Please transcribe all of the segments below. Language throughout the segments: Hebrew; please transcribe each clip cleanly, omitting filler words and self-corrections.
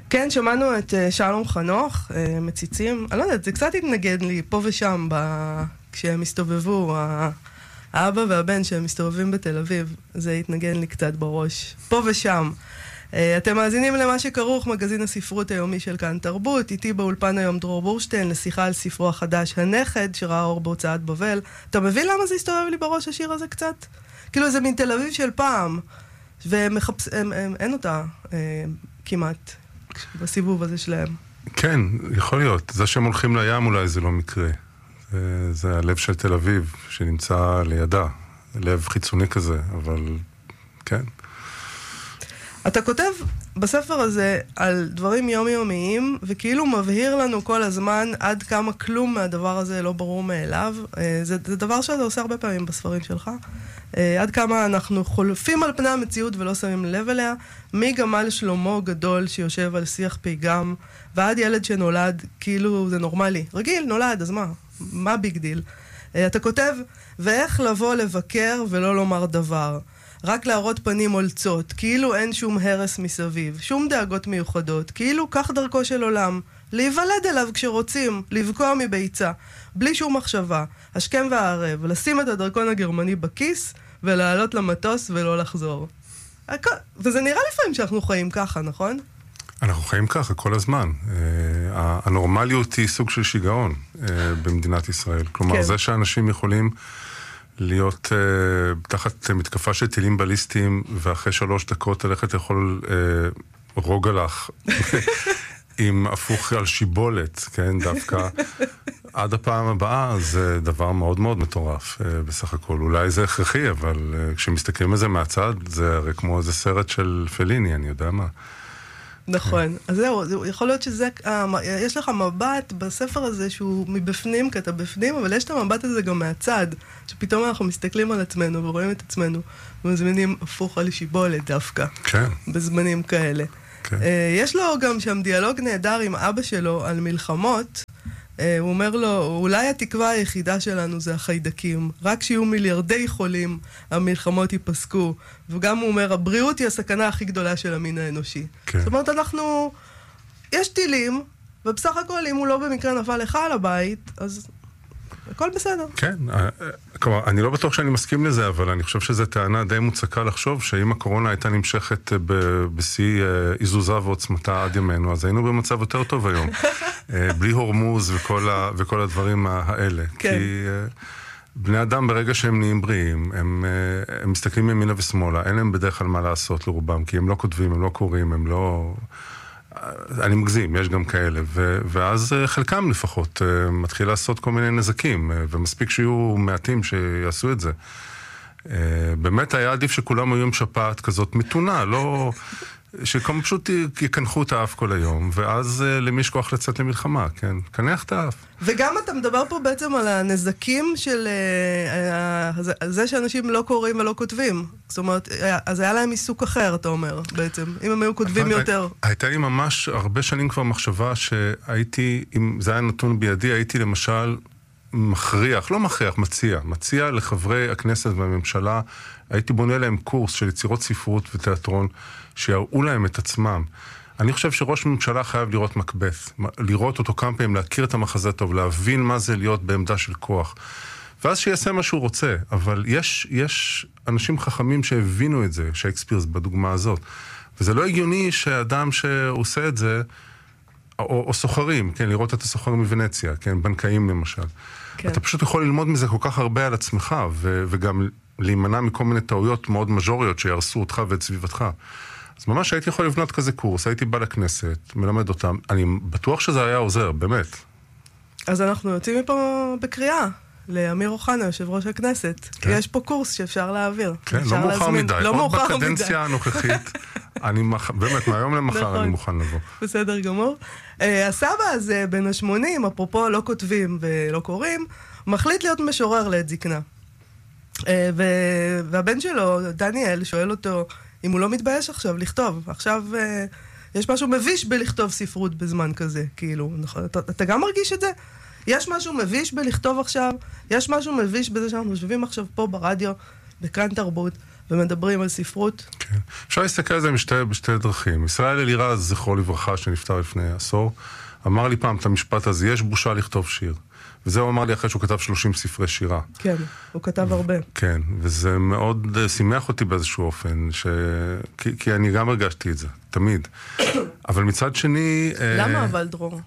כן, שמענו את שלום חנוך, מציצים. אני לא יודעת, זה קצת התנגד לי פה ושם כשהם הסתובבו, האבא והבן שהם מסתובבים בתל אביב. זה התנגד לי קצת בראש. פה ושם. אתם מאזינים למה שכרוך, מגזין הספרות היומי של כאן תרבות. איתי באולפן היום דרור בורשטיין לשיחה על ספרו החדש, הנכד, שראה אור בהוצאת בבל. אתה מבין למה זה הסתובב לי בראש השיר הזה קצת? כאילו זה מין תל אביב של פעם, אין אותה כמעט בסיבוב הזה שלהם. כן, יכול להיות. זה שהם הולכים לים אולי זה לא מקרה. זה הלב של תל אביב שנמצא לידה. לב חיצוני כזה, אבל כן. אתה כותב בספר הזה על דברים יומיומיים, וכאילו מבהיר לנו כל הזמן עד כמה כלום מהדבר הזה לא ברור מאליו. זה דבר שאתה עושה הרבה פעמים בספרים שלך. עד כמה אנחנו חולפים על פני המציאות ולא שמים לב אליה, מגמל שלמה גדול שיושב על שיח פיגם, ועד ילד שנולד כאילו זה נורמלי. רגיל, נולד, אז מה ביג דיל? אתה כותב, ואיך לבוא לבקר ולא לומר דבר. רק להראות פנים הולצות, כאילו אין שום הרס מסביב, שום דאגות מיוחדות, כאילו כך דרכו של עולם, להיוולד אליו כשרוצים, לבקוע מביצה, בלי שום מחשבה, השכם והערב, לשים את הדרכון הגרמני בכיס, ולעלות למטוס ולא לחזור. וזה נראה לפעמים שאנחנו חיים ככה, נכון? אנחנו חיים ככה כל הזמן. הנורמליות היא סוג של שיגעון במדינת ישראל. כלומר, כן. זה שאנשים יכולים להיות תחת מתקפה של טילים בליסטיים, ואחרי 3 דקות ללכת יכול רוגלח עם הפוך על שיבולת, כן, דווקא עד הפעם הבאה, זה דבר מאוד מאוד מטורף בסך הכל. אולי זה הכרחי, אבל כשמסתכלים על זה מהצד, זה הרי כמו איזה סרט של פליני, אני יודע מה. נכון. אז זהו, יכול להיות שזה, יש לך מבט בספר הזה שהוא מבפנים, כי אתה בפנים, אבל יש את המבט הזה גם מהצד, שפתאום אנחנו מסתכלים על עצמנו ורואים את עצמנו, ומזמינים הפוך על שיבולת דווקא. כן. בזמנים כאלה. כן. יש לו גם שם דיאלוג נהדר עם אבא שלו על מלחמות, הוא אומר לו, אולי התקווה היחידה שלנו זה החיידקים. רק שיהיו מיליארדי חולים, המלחמות ייפסקו. וגם הוא אומר, הבריאות היא הסכנה הכי גדולה של המין האנושי. כן. זאת אומרת, יש טילים, ובסך הכל, אם הוא לא במקרה נפל לך על הבית, אז הכל בסדר. כן, כלומר, אני לא בטוח שאני מסכים לזה, אבל אני חושב שזו טענה די מוצקה לחשוב, שאם הקורונה הייתה נמשכת בשיא איזוזה ועוצמתה עד ימינו, אז היינו במצב יותר טוב היום. בלי הורמוז וכל הדברים האלה. כן. כי בני אדם ברגע שהם נהיים בריאים, הם מסתכלים ימינה ושמאלה, אין להם בדרך כלל מה לעשות לרובם, כי הם לא כותבים, הם לא קוראים, הם לא... אני מגזים, יש גם כאלה, ואז חלקם לפחות מתחיל לעשות כל מיני נזקים, ומספיק שיהיו מעטים שיעשו את זה. באמת היה עדיף שכולם היו עם שפעת כזאת מתונה, לא... שכמו פשוט יקנחו את האף כל היום, ואז למי יש כוח לצאת למלחמה, כן? קנח את האף. וגם אתה מדבר פה בעצם על הנזקים של זה שאנשים לא קוראים ולא כותבים. זאת אומרת, אז היה להם עיסוק אחר, אתה אומר, בעצם, אם הם היו כותבים יותר. הייתה לי ממש הרבה שנים כבר מחשבה שהייתי, אם זה היה נתון בידי, הייתי למשל מכריח, לא מכריח, מציע לחברי הכנסת והממשלה, הייתי בונה להם קורס של יצירות ספרות ותיאטרון, שיראו להם את עצמם. אני חושב שראש ממשלה חייב לראות מקבeth, לראות אותו כמה פעמים, להכיר את המחזה טוב, להבין מה זה להיות בעמדה של כוח. ואז שיעשה מה שהוא רוצה, אבל יש אנשים חכמים שהבינו את זה, שייקספיר בדוגמה הזאת. וזה לא הגיוני שאדם שעושה את זה, או סוחרים, כן, לראות את הסוחרים מוונציה, כן, בנקאים למשל. כן. אתה פשוט יכול ללמוד מזה כל כך הרבה על עצמך, וגם להימנע מכל מיני טעויות מאוד מז'וריות שירסו אותך ואת סביבתך. אז ממש הייתי יכול לבנות כזה קורס, הייתי בא לכנסת, מלמד אותם, אני בטוח שזה היה עוזר, באמת. אז אנחנו יוצאים מפה בקריאה לאמיר אוחנה, יושב ראש הכנסת, כי יש פה קורס שאפשר להעביר. כן, לא מאוחר מדי. לא מאוחר מדי. בקדנציה הנוכחית, באמת, מהיום למחר אני מוכן לבוא. בסדר גמור. הסבא הזה, בן ה-80, אפרופו לא כותבים ולא קוראים, מחליט להיות משורר לעת זקנה. והבן שלו, דניאל, שואל אותו, אם הוא לא מתבייש עכשיו לכתוב. עכשיו יש משהו מביש בלכתוב ספרות בזמן כזה, כאילו, אתה גם מרגיש את זה? יש משהו מביש בלכתוב עכשיו, יש משהו מביש בזה שאנחנו יושבים עכשיו פה ברדיו, בכאן תרבות, ומדברים על ספרות. כן. אפשר להסתכל על זה בשתי דרכים. ישראל אלירז, זכרו לברכה, שנפטר לפני עשור, אמר לי פעם את המשפט הזה, יש בושה לכתוב שיר. וזה הוא אמר לי אחרי שהוא כתב 30 ספרי שירה. כן, הוא כתב הרבה. כן, וזה מאוד שימח אותי באיזשהו אופן, כי אני גם הרגשתי את זה, תמיד. אבל מצד שני... למה אבל, דרור?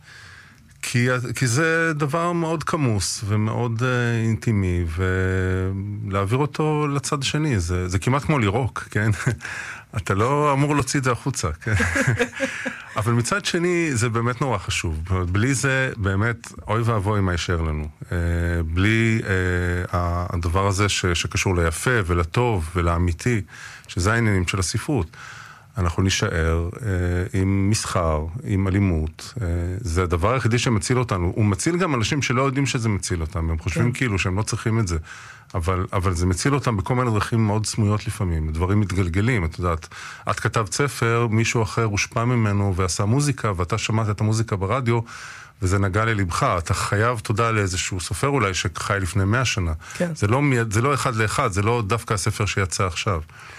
כי זה דבר מאוד כמוס ומאוד אינטימי, ולהעביר אותו לצד השני, זה כמעט כמו לירוק, כן? אתה לא אמור להוציא את זה החוצה, כן? אבל מצד שני, זה באמת נורא חשוב. בלי זה, באמת, אוי ואבוי מה יישאר לנו. בלי הדבר הזה שקשור ליפה ולטוב ולאמיתי, שזה העניינים של הספרות. אנחנו נשאר עם מסחר, עם אלימות. זה הדבר היחידי שמציל אותנו. הוא מציל גם אנשים שלא יודעים שזה מציל אותם. הם חושבים כאילו שהם לא צריכים את זה. אבל זה מציל אותם בכל מיני דרכים מאוד סמויות לפעמים. דברים מתגלגלים. את יודעת, את כתבת ספר, מישהו אחר הושפע ממנו ועשה מוזיקה, ואתה שמעת את המוזיקה ברדיו, וזה נגע ללבך. אתה חייב תודה לאיזשהו סופר אולי שחי לפני 100 שנה. כן. זה לא אחד לאחד, זה לא דווקא הספר שיצא עכשיו.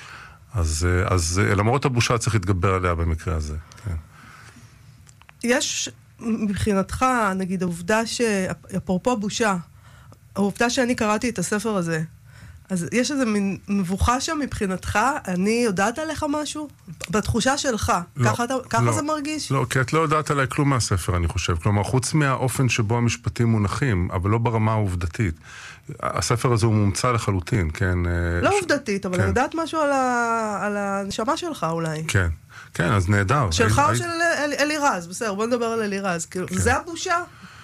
אז למרות הבושה צריך להתגבר עליה במקרה הזה. כן. יש מבחינתך, נגיד, העובדה אפרופו בושה, העובדה שאני קראתי את הספר הזה, אז יש איזו מין מבוכה שם מבחינתך, אני יודעת עליך משהו? בתחושה שלך, ככה זה מרגיש? לא, כי את לא יודעת עליי כלום מהספר, אני חושב. כלומר, חוץ מהאופן שבו המשפטים מונחים, אבל לא ברמה העובדתית. הספר הזה הוא מומצא לחלוטין, כן? לא עובדתית, אבל אני יודעת משהו על הנשמה שלך אולי. כן, כן, אז נהדר. שלך או של אלירז, בסדר, בוא נדבר על אלירז. זה הבושה?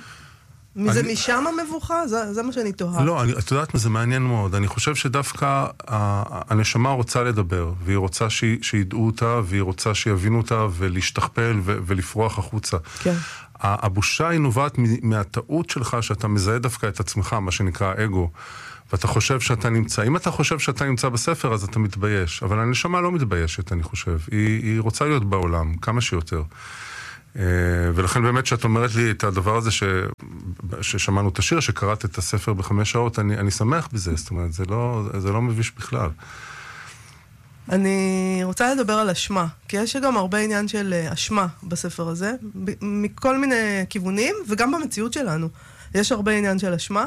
זה משם המבוכה? זה מה שאני תוהה. לא, את יודעת מה, זה מעניין מאוד. אני חושב שדווקא הנשמה רוצה לדבר, והיא רוצה שידעו אותה, והיא רוצה שיבינו אותה, ולהשתכפל ולפרוח החוצה. כן. הבושה היא נובעת מהטעות שלך, שאתה מזהה דווקא את עצמך, מה שנקרא אגו, ואתה חושב שאתה נמצא. אם אתה חושב שאתה נמצא בספר, אז אתה מתבייש. אבל הנשמה לא מתביישת, אני חושב. היא רוצה להיות בעולם, כמה שיותר. ולכן באמת שאת אומרת לי את הדבר הזה ששמענו את השיר, שקראת את הספר ב5 שעות, אני שמח בזה, זאת אומרת, זה לא מביש בכלל. אני רוצה לדבר על אשמה, כי יש גם הרבה עניין של אשמה בספר הזה, מכל מיני כיוונים, וגם במציאות שלנו. יש הרבה עניין של אשמה,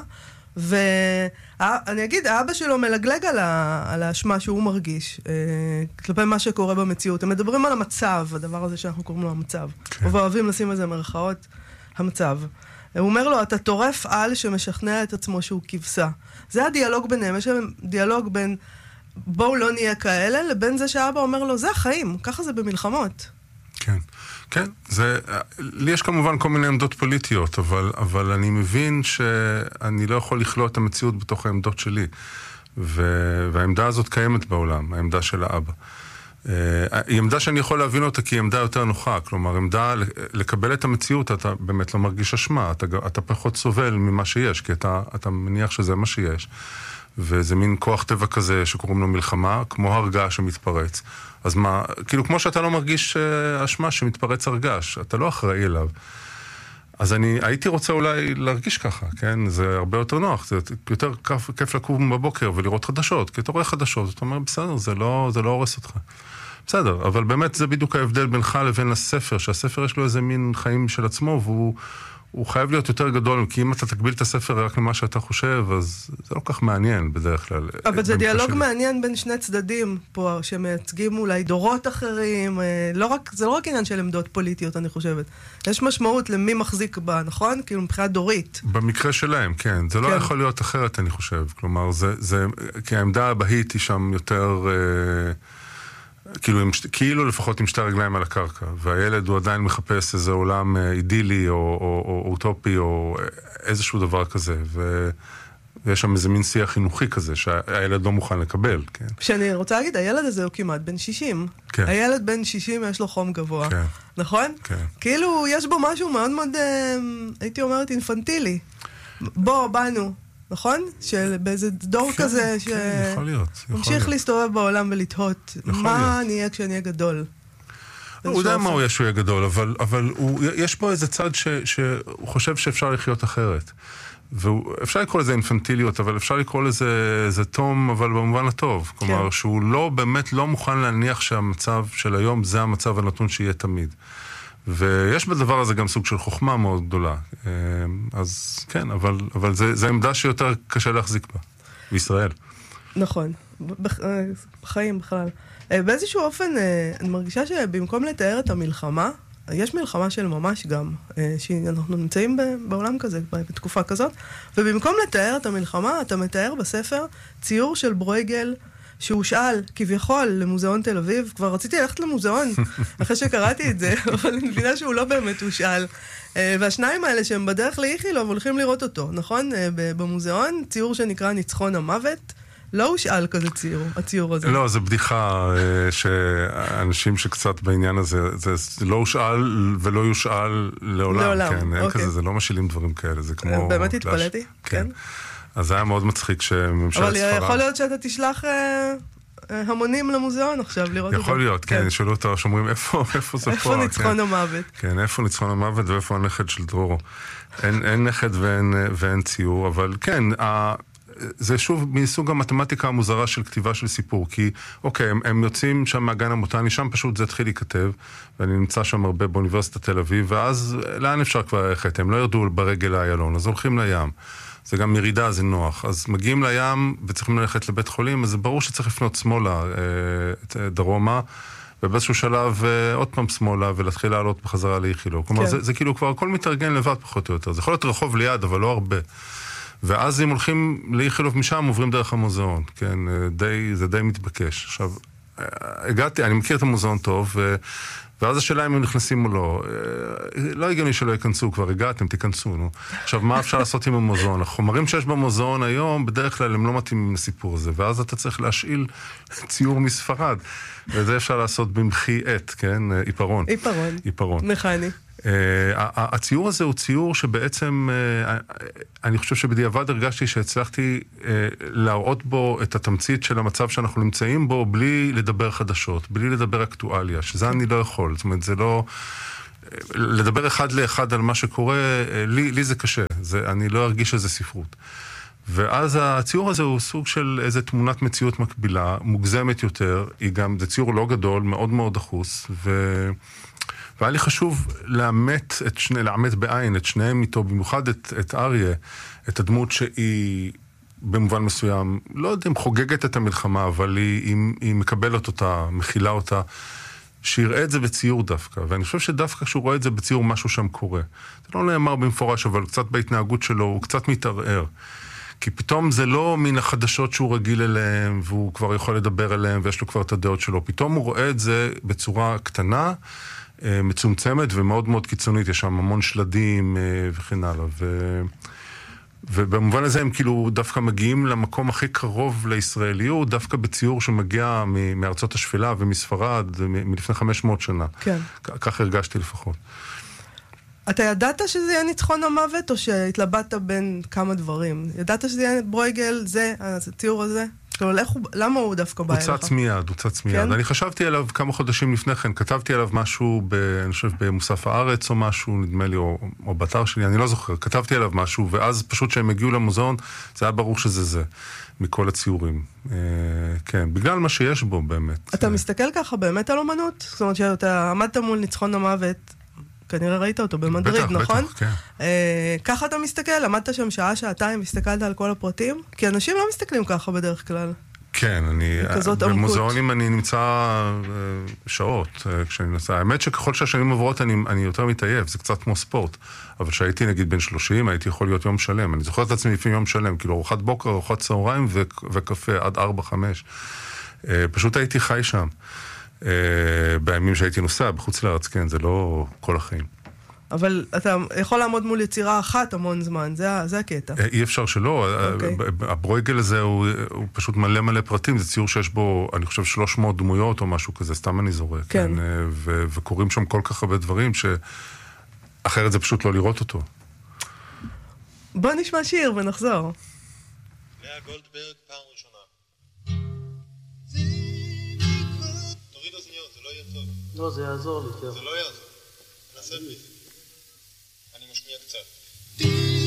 ואני אגיד, האבא שלו מלגלג על האשמה שהוא מרגיש, כלפי מה שקורה במציאות. הם מדברים על המצב, הדבר הזה שאנחנו קוראים לו המצב. כן. ואוהבים לשים על זה מרכאות, המצב. הוא אומר לו, אתה טורף על שמשכנע את עצמו שהוא כבשה. זה הדיאלוג ביניהם, יש דיאלוג בין בואו לא נהיה כאלה, לבין זה שהאבא אומר לו, זה החיים, ככה זה במלחמות. כן, כן, לי יש כמובן כל מיני עמדות פוליטיות, אבל אני מבין שאני לא יכול לכלוא את המציאות בתוך העמדות שלי, והעמדה הזאת קיימת בעולם, העמדה של האבא. היא עמדה שאני יכול להבין אותה כי היא עמדה יותר נוחה, כלומר, עמדה לקבל את המציאות, אתה באמת לא מרגיש אשמה, אתה פחות סובל ממה שיש, כי אתה מניח שזה מה שיש. וזה מין כוח טבע כזה שקוראים לו מלחמה, כמו הרגש שמתפרץ. אז מה, כאילו כמו שאתה לא מרגיש אשמה שמתפרץ הרגש, אתה לא אחראי אליו. אז אני הייתי רוצה אולי להרגיש ככה, כן? זה הרבה יותר נוח, זה יותר כיף לקום בבוקר ולראות חדשות, כי אתה רואה חדשות, אתה אומר, בסדר, זה לא הורס אותך. בסדר, אבל באמת זה בדיוק ההבדל בינך לבין הספר, שהספר יש לו איזה מין חיים של עצמו, והוא חייב להיות יותר גדול, כי אם אתה תקביל את הספר רק למה שאתה חושב, אז זה לא כך מעניין בדרך כלל. אבל זה דיאלוג מעניין בין שני צדדים פה, שמייצגים אולי דורות אחרים, זה לא רק עניין של עמדות פוליטיות, אני חושבת. יש משמעות למי מחזיק בה, נכון? כאילו מבחינת דורית. במקרה שלהם, כן. זה לא יכול להיות אחרת, אני חושב. כלומר, כי העמדה הבהית היא שם יותר... כאילו לפחות עם שתי רגליים על הקרקע, והילד הוא עדיין מחפש איזה עולם אידילי או אוטופי או איזשהו דבר כזה, ויש שם איזה מין שיח חינוכי כזה שהילד לא מוכן לקבל, כן. שאני רוצה להגיד, הילד הזה הוא כמעט בן 60. כן. הילד בן 60 יש לו חום גבוה. כן. נכון? כן. כאילו יש בו משהו מאוד מאוד, הייתי אומרת, אינפנטילי. באנו. נכון? שבאיזה דור כזה שממשיך להסתובב בעולם ולתהות מה אני אהיה כשאני אהיה גדול. הוא יודע מה הוא יהיה שהוא יהיה גדול, אבל יש פה איזה צד שהוא חושב שאפשר לחיות אחרת. ואפשר לקרוא לזה אינפנטיליות, אבל אפשר לקרוא לזה זה תום, אבל במובן הטוב. כלומר, שהוא לא, באמת לא מוכן להניח שהמצב של היום זה המצב הנתון שיהיה תמיד. ויש בדבר הזה גם סוג של חוכמה מאוד גדולה. אז כן, אבל זה עמדה שיותר קשה להחזיק בה, בישראל. נכון, בחיים בכלל. באיזשהו אופן, אני מרגישה שבמקום לתאר את המלחמה, יש מלחמה של ממש גם, שאנחנו נמצאים בעולם כזה, בתקופה כזאת, ובמקום לתאר את המלחמה, אתה מתאר בספר ציור של ברויגל, שהוא שאל כביכול למוזיאון תל אביב, כבר רציתי ללכת למוזיאון, אחרי שקראתי את זה, אבל אני מבינה שהוא לא באמת הושאל. והשניים האלה שהם בדרך לאיכילוב הולכים לראות אותו, נכון? במוזיאון, ציור שנקרא ניצחון המוות, לא הושאל כזה הציור הזה. לא, זה בדיחה שאנשים שקצת בעניין הזה, זה לא הושאל ולא יושאל לעולם. כן, אין כזה, זה לא משאילים דברים כאלה, זה כמו... באמת התפלאתי, כן. אז זה היה מאוד מצחיק שממשלת ספרד... אבל יכול להיות שאתה תשלח המונים למוזיאון עכשיו לראות את זה. יכול להיות, כן, שאלו אותו, שאומרים, איפה זה פה? איפה ניצחון המוות? כן, איפה ניצחון המוות ואיפה הנכד של דרורו. אין נכד ואין ציור, אבל כן, זה שוב מסוג המתמטיקה המוזרה של כתיבה של סיפור, כי אוקיי, הם יוצאים שם מהגן המוטני, שם פשוט זה התחיל להיכתב, ואני נמצא שם הרבה באוניברסיטת תל אביב, ואז לאן אפשר כבר ללכת? הם לא ירדו ברגל לאיילון, אז הולכים לים. זה גם ירידה, זה נוח. אז מגיעים לים וצריכים ללכת לבית חולים, אז זה ברור שצריך לפנות שמאלה, דרומה, ובאיזשהו שלב עוד פעם שמאלה, ולהתחיל לעלות בחזרה לאיכילוב. כלומר, זה כאילו כבר הכל מתארגן לבד פחות או יותר. זה יכול להיות רחוב ליד, אבל לא הרבה. ואז אם הולכים לאיכילוב משם, עוברים דרך המוזיאון, כן? זה די מתבקש. עכשיו, הגעתי, אני מכיר את המוזיאון טוב, ואז השאלה אם הם נכנסים או לא. לא הגיוני שלא ייכנסו, כבר הגעתם, תיכנסו, נו. עכשיו, מה אפשר לעשות עם המוזיאון? החומרים שיש במוזיאון היום, בדרך כלל הם לא מתאימים לסיפור הזה, ואז אתה צריך להשאיל ציור מספרד. וזה אפשר לעשות במחי עת, כן? עיפרון. עיפרון. מכני. הציור הזה הוא ציור שבעצם, אני חושב שבדיעבד הרגשתי שהצלחתי להראות בו את התמצית של המצב שאנחנו נמצאים בו, בלי לדבר חדשות, בלי לדבר אקטואליה, שזה אני לא יכול. זאת אומרת, זה לא... לדבר אחד לאחד על מה שקורה, לי זה קשה. אני לא ארגיש שזה ספרות. ואז הציור הזה הוא סוג של איזו תמונת מציאות מקבילה, מוגזמת יותר, זה ציור לא גדול, מאוד מאוד דחוס, והיה לי חשוב לאמת בעין את שניהם איתו, במיוחד את אריה, את הדמות שהיא במובן מסוים, לא יודע אם חוגגת את המלחמה, אבל היא מקבלת אותה, מכילה אותה, שיראה את זה בציור דווקא, ואני חושב שדווקא כשהוא רואה את זה בציור משהו שם קורה. זה לא נאמר במפורש, אבל קצת בהתנהגות שלו הוא קצת מתערער. כי פתאום זה לא מן החדשות שהוא רגיל אליהם, והוא כבר יכול לדבר אליהם, ויש לו כבר את הדעות שלו. פתאום הוא רואה את זה בצורה קטנה, מצומצמת ומאוד מאוד קיצונית. יש שם המון שלדים וכן הלאה. ובמובן הזה הם כאילו דווקא מגיעים למקום הכי קרוב לישראליות, דווקא בציור שמגיע מארצות השפלה ומספרד, מלפני 500 שנה. כן. כך הרגשתי לפחות. אתה ידעת שזה יהיה ניצחון המוות, או שהתלבטת בין כמה דברים? ידעת שזה יהיה ברויגל, זה, הציור הזה? למה הוא דווקא בא אליך? הוא צץ מיד. אני חשבתי עליו כמה חודשים לפני כן, כתבתי עליו משהו, אני חושב במוסף הארץ או משהו, נדמה לי, או באתר שלי, אני לא זוכר, כתבתי עליו משהו, ואז פשוט כשהם הגיעו למוזיאון, זה היה ברור שזה זה, מכל הציורים. כן, בגלל מה שיש בו באמת. אתה מסתכל ככה באמת על אומנות? זאת אומרת שאתה עמדת מול ניצחון המוות, כנראה ראית אותו במדריד, נכון? בטח, כן. ככה אתה מסתכל? עמדת שם שעה, שעתיים, הסתכלת על כל הפרטים? כי אנשים לא מסתכלים ככה בדרך כלל. כן, במוזיאונים אני נמצא שעות כשאני נוסע. האמת שככל שהשנים עוברות אני יותר מתעייף, זה קצת כמו ספורט. אבל כשהייתי נגיד בין 30, הייתי יכול להיות יום שלם. אני זוכר את עצמי לפעמים יום שלם, כאילו ארוחת בוקר, ארוחת צהריים וקפה עד 4-5. פשוט הייתי חי שם. בימים שהייתי נוסע, בחוץ לארץ, כן, זה לא כל החיים. אבל אתה יכול לעמוד מול יצירה אחת המון זמן, זה הקטע. אי אפשר שלא, הברויגל הזה הוא פשוט מלא פרטים, זה ציור שיש בו, אני חושב, 300 דמויות או משהו כזה, סתם אני זורק. כן. וקוראים שם כל כך הרבה דברים, שאחרת זה פשוט לא לראות אותו. בוא נשמע שיר ונחזור. לאה גולדברג, פעם ראשונה. תוריד אוזניות, זה לא יהיה טוב. לא, זה יעזור לי, זה לא יעזור. נעשה את זה. אני משמיע קצת.